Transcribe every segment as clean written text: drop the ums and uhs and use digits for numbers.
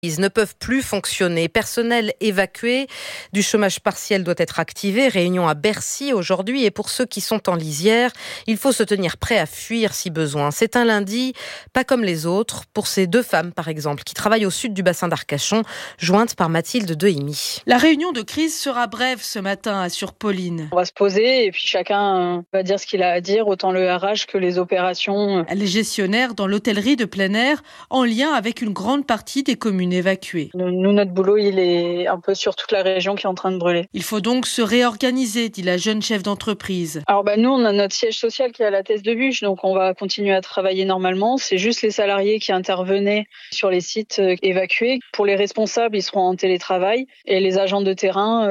ne peuvent plus fonctionner. Personnel évacué, du chômage partiel doit être activé. Réunion à Bercy aujourd'hui. Et pour ceux qui sont en lisière, il faut se tenir prêt à fuir si besoin. C'est un lundi, pas comme les autres, pour ces deux femmes par exemple, qui travaillent au sud du bassin d'Arcachon, jointes par Mathilde Dehimi. La réunion de crise sera brève ce matin, assure Pauline. On va se poser et puis chacun va dire ce qu'il a à dire, autant le RH que les opérations. Elle est gestionnaire dans l'hôtellerie de plein air, en lien avec une grande partie des communes évacuées. Nous, notre boulot, il est un peu sur toute la région qui est en train de brûler. Il faut donc se réorganiser, dit la jeune chef d'entreprise. Alors nous, on a notre siège social qui est à la Thèse de Buch, donc on va continuer à travailler normalement. C'est juste les salariés qui intervenaient sur les sites évacués. Pour les responsables, ils seront en télétravail et les agents de terrain,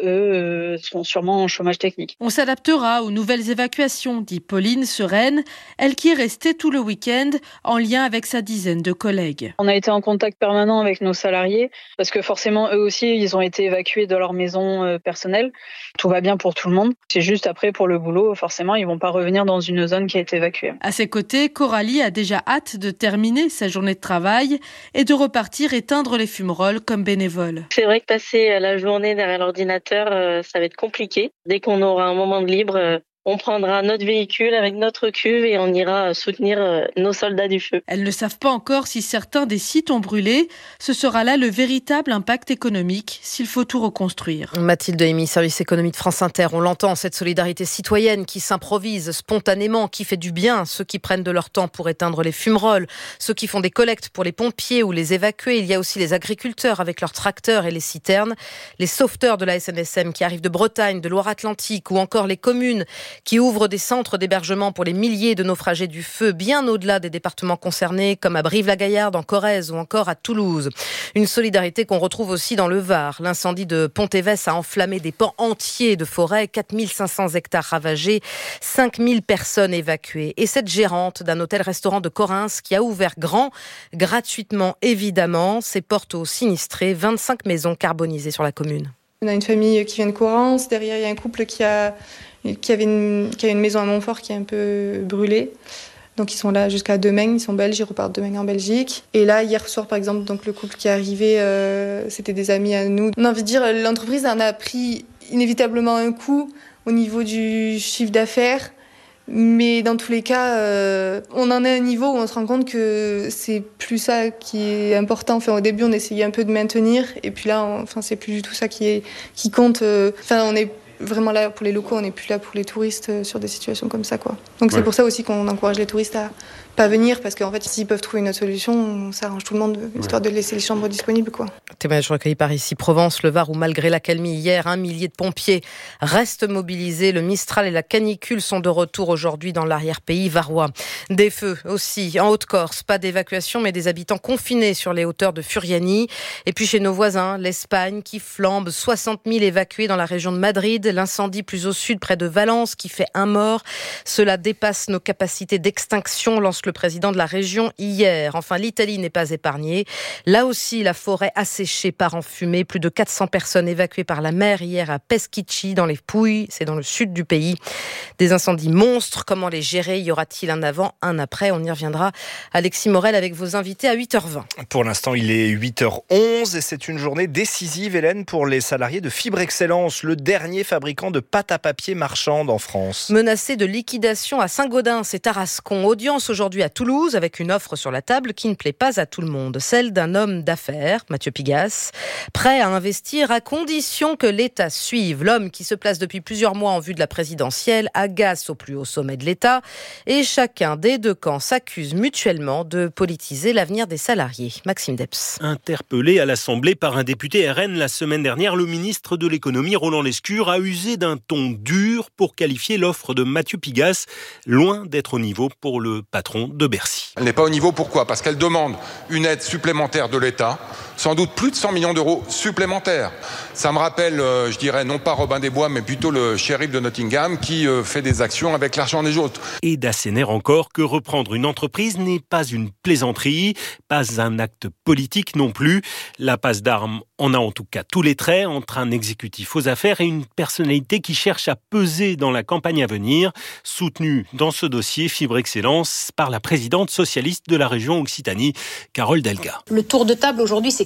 eux, seront sûrement en chômage technique. On s'adaptera aux nouvelles évacuations, dit Pauline, sereine, elle qui est restée tout le week-end en lien avec sa dizaine de collègues. On a été en contact permanent avec nos salariés parce que forcément, eux aussi, ils ont été évacués de leur maison personnelle. Tout va bien pour tout le monde. C'est juste après, pour le boulot, forcément, ils vont pas revenir dans une zone qui a été évacuée. À ses côtés, Coralie a déjà hâte de terminer sa journée de travail et de repartir éteindre les fumerolles comme bénévole. C'est vrai que passer la journée derrière l'ordinateur, ça va être compliqué. Dès qu'on aura un moment de libre, on prendra notre véhicule avec notre cuve et on ira soutenir nos soldats du feu. Elles ne savent pas encore si certains des sites ont brûlé. Ce sera là le véritable impact économique s'il faut tout reconstruire. Mathilde Dehimi, service économie de France Inter. On l'entend, cette solidarité citoyenne qui s'improvise spontanément, qui fait du bien. Ceux qui prennent de leur temps pour éteindre les fumerolles, ceux qui font des collectes pour les pompiers ou les évacués. Il y a aussi les agriculteurs avec leurs tracteurs et les citernes, les sauveteurs de la SNSM qui arrivent de Bretagne, de Loire-Atlantique ou encore les communes qui ouvre des centres d'hébergement pour les milliers de naufragés du feu, bien au-delà des départements concernés, comme à Brive-la-Gaillarde, en Corrèze ou encore à Toulouse. Une solidarité qu'on retrouve aussi dans le Var. L'incendie de Pont-Évès a enflammé des pans entiers de forêt, 4500 hectares ravagés, 5000 personnes évacuées. Et cette gérante d'un hôtel-restaurant de Correns qui a ouvert grand, gratuitement évidemment, ses portes aux sinistrés, 25 maisons carbonisées sur la commune. On a une famille qui vient de Correns, derrière il y a un couple qui a une maison à Montfort qui est un peu brûlée. Donc ils sont là jusqu'à demain, ils sont belges, ils repartent demain en Belgique. Et là, hier soir par exemple, donc le couple qui est arrivé, c'était des amis à nous. On a envie de dire, l'entreprise en a pris inévitablement un coup au niveau du chiffre d'affaires. Mais dans tous les cas, on en est à un niveau où on se rend compte que c'est plus ça qui est important. Enfin, au début, on essayait un peu de maintenir. Et puis là, c'est plus du tout ça qui compte. On est vraiment là pour les locaux, on n'est plus là pour les touristes sur des situations comme ça, quoi. Donc c'est pour ça aussi qu'on encourage les touristes à pas venir, parce qu'en fait, s'ils peuvent trouver une autre solution, ça arrange tout le monde, histoire de laisser les chambres disponibles, quoi. Témoignage recueilli par ici Provence, le Var, où malgré l'accalmie hier, 1 millier de pompiers restent mobilisés. Le Mistral et la canicule sont de retour aujourd'hui dans l'arrière-pays varois. Des feux aussi en Haute-Corse, pas d'évacuation, mais des habitants confinés sur les hauteurs de Furiani. Et puis chez nos voisins, l'Espagne qui flambe, 60 000 évacués dans la région de Madrid. L'incendie plus au sud, près de Valence, qui fait 1 mort. Cela dépasse nos capacités d'extinction, lance le président de la région hier. Enfin, l'Italie n'est pas épargnée. Là aussi, la forêt asséchée part en fumée. Plus de 400 personnes évacuées par la mer hier à Peschici, dans les Pouilles. C'est dans le sud du pays. Des incendies monstres. Comment les gérer? Y aura-t-il un avant, un après? On y reviendra. Alexis Morel avec vos invités à 8h20. Pour l'instant, il est 8h11 et c'est une journée décisive, Hélène, pour les salariés de Fibre Excellence, le dernier fabricant de pâte à papier marchande en France. Menacé de liquidation à Saint-Gaudens et Tarascon. Audience aujourd'hui à Toulouse avec une offre sur la table qui ne plaît pas à tout le monde. Celle d'un homme d'affaires, Mathieu Pigasse, prêt à investir à condition que l'État suive. L'homme qui se place depuis plusieurs mois en vue de la présidentielle agace au plus haut sommet de l'État et chacun des deux camps s'accuse mutuellement de politiser l'avenir des salariés. Maxime Debs. Interpellé à l'Assemblée par un député RN la semaine dernière, le ministre de l'économie, Roland Lescure, a usé d'un ton dur pour qualifier l'offre de Mathieu Pigasse, loin d'être au niveau pour le patron de Bercy. Elle n'est pas au niveau, pourquoi ? Parce qu'elle demande une aide supplémentaire de l'État, sans doute plus de 100 millions d'euros supplémentaires. Ça me rappelle, je dirais, non pas Robin des Bois, mais plutôt le shérif de Nottingham qui fait des actions avec l'argent des autres. Et d'Asséner encore que reprendre une entreprise n'est pas une plaisanterie, pas un acte politique non plus. La passe d'armes en a en tout cas tous les traits, entre un exécutif aux affaires et une personnalité qui cherche à peser dans la campagne à venir, soutenue dans ce dossier Fibre Excellence par la présidente socialiste de la région Occitanie, Carole Delga. Le tour de table aujourd'hui, c'est